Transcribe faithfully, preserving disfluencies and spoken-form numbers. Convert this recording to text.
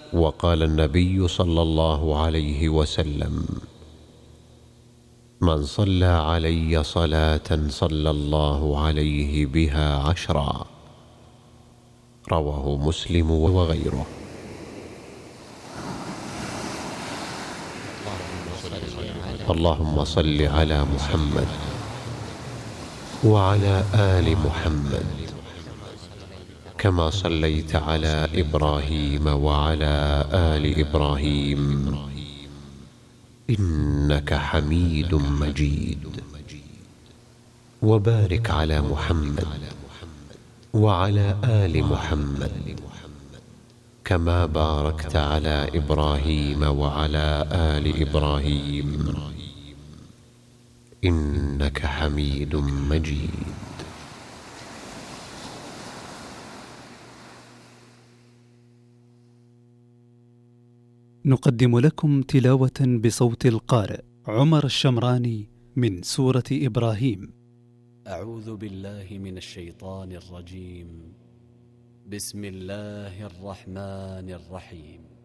وقال النبي صلى الله عليه وسلم: من صلى علي صلاة صلى الله عليه بها عشرا. رواه مسلم وغيره. اللهم صل على محمد وعلى آل محمد كما صليت على إبراهيم وعلى آل إبراهيم إنك حميد مجيد. وبارك على محمد وعلى آل محمد كما باركت على إبراهيم وعلى آل إبراهيم إنك حميد مجيد. نقدم لكم تلاوة بصوت القارئ عمر الشمراني من سورة إبراهيم. أعوذ بالله من الشيطان الرجيم. بسم الله الرحمن الرحيم.